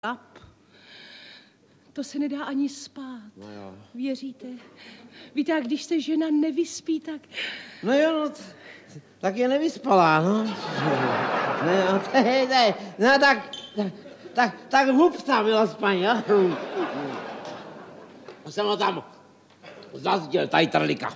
Kap. To se nedá ani spát. No jo. Věříte? Víte, a když se žena nevyspí, tak... No jo, no, tak je nevyspalá, no. No, tak hubca byla spaní, jo. Jsem ho tam zazděl, tady trlika.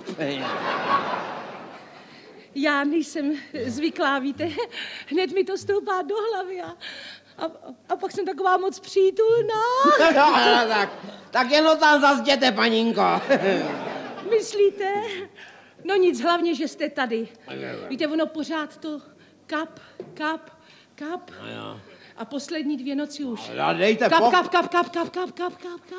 Já nejsem zvyklá, víte, hned mi to stoupá do hlavy a pak jsem taková moc přítulná. No, tak jenom tam zazděte, paninko. Myslíte? No nic, hlavně, že jste tady. Víte, ono pořád to kap. No jo. A poslední 2 noci už. Dejte Kap.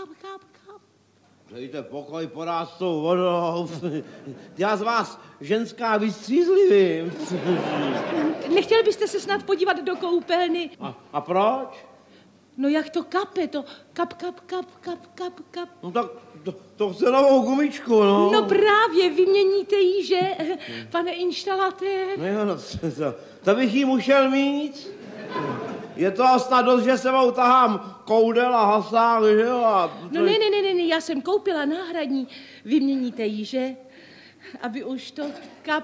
Dejte pokoj, porád s tou vodou. Já z vás ženská vystřízlivým. Nechtěli byste se snad podívat do koupelny? A proč? No jak to kape, to kap. No tak to chce novou gumičku, no. No právě, vyměníte jí, že, pane inštalatér? No jo, no, to bych jí musel mít. Je to snad dost, že sebou tahám koudel a hasák, že jo? No ne, já jsem koupila náhradní. Vyměníte jí, že? Aby už to kap.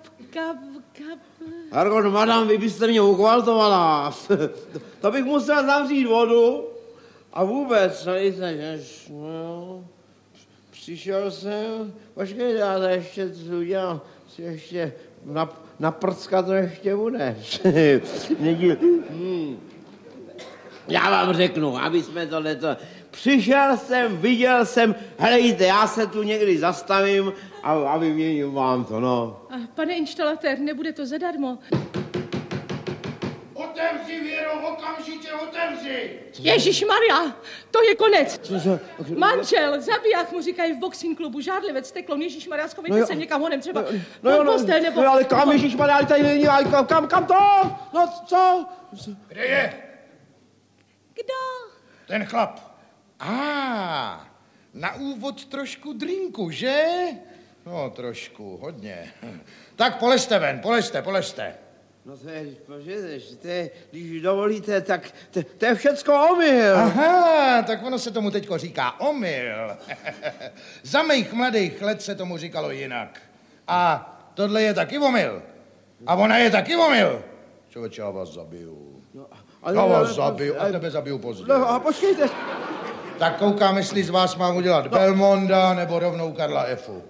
Hargon, madam, vy byste mě ukvaltovala. To bych musel zavřít vodu a vůbec, no, přišel jsem, počkej, já to ještě udělám, ještě na prcka to ještě bude. Já vám řeknu, aby jsme tohleto... Přišel jsem, viděl jsem, helejte, já se tu někdy zastavím a vyměním vám to, no. Pane inštalatér, nebude to zadarmo. Otevři, Věro, okamžitě otevři! Ježišmarja, to je konec. Co? Manžel, zabiják mu říkají v boxing klubu, žádlivec, teklon, ježišmarja, schovejte se někam honem, třeba pod postel, nebo... No ale kam, ježišmarja, ale tady není, kam to? No, co? Kde je? Kdo? Ten chlap. Na úvod trošku drinku, že? No, trošku, hodně. Tak poležte ven, poležte. No to je, když dovolíte, tak to je všecko omyl. Aha, tak ono se tomu teďko říká omyl. Za mých mladých let se tomu říkalo jinak. A tohle je taky omyl. A ona je taky omyl. Člověče, já vás zabiju. Já vás zabiju a tebe zabiju později. No a počkejte. Tak koukám, jestli z vás mám udělat Belmonda nebo rovnou Karla F.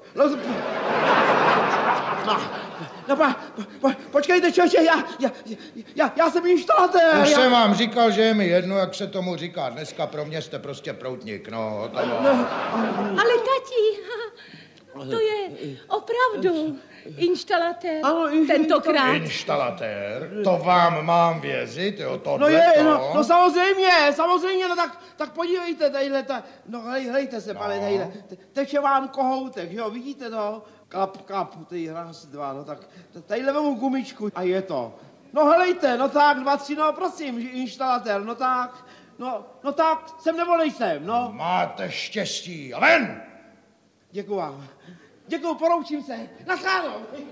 Počkejte, člověče, já jsem inštalatér. Už jsem vám říkal, že je mi jedno, jak se tomu říká. Dneska pro mě jste prostě proutník, no. Ale tati, to je opravdu inštalatér, tentokrát. Inštalatér? To vám mám věřit, jo, tohle. No samozřejmě, no tak podívejte, tadyhle, no hlejte se, pane, tadyhle, teče vám kohoutek, jo, vidíte to? Kap, tady raz, 2, no tak tadyhle vemu gumičku a je to. No hlejte, no tak, 2, 3, no prosím, inštalatér, no tak, jsem nebo nejsem, no. Máte štěstí, a ven! Děkuju vám. Děkuju, poroučím se. Naschledanou.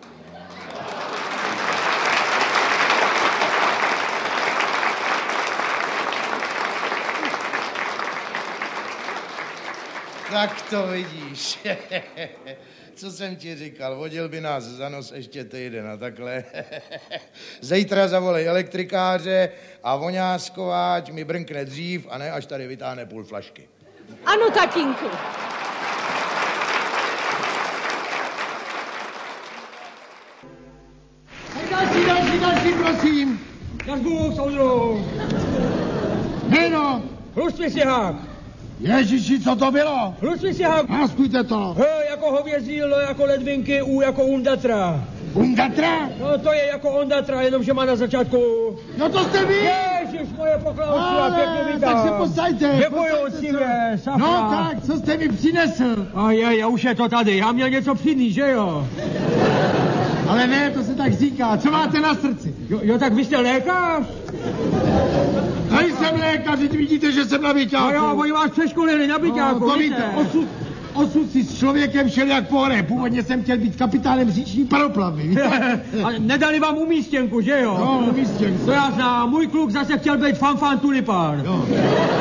Tak to vidíš. Co jsem ti říkal, vodil by nás za nos ještě týden a takhle. Zítra zavolej elektrikáře a voňásková, ať mi brnkne dřív a ne až tady vytáhne půl flašky. Ano, tatínku. Další, prosím. Nazvu, soudru. Jméno. Hlustvisihák. Ježiši, co to bylo? Hlustvisihák. Náskujte to. Jako hovězí, L jako ledvinky, U jako Undatra. Undatra? No to je jako Ondatra, jenomže má na začátku... No to jste vy! Ježiš, moje pokládky a pěkně vítám. Tak se posaďte. Děkuju, cíle, safra. No tak, co jste mi přinesl? A už je to tady, já měl něco přinést, že jo? Ale ne, to se tak říká. Co máte na srdci? Jo, tak vy jste lékař? Nejsem lékař, vidíte, že jsem na byťáku. No jo, oni vás přeškolili na byťáku. No, to víte. osud si s člověkem šel jak po hore. Původně jsem chtěl být kapitánem říční paroplavy. A nedali vám umístěnku, že jo? No, umístěnku. To já znám, můj kluk zase chtěl být fanfan tulipán. Jo.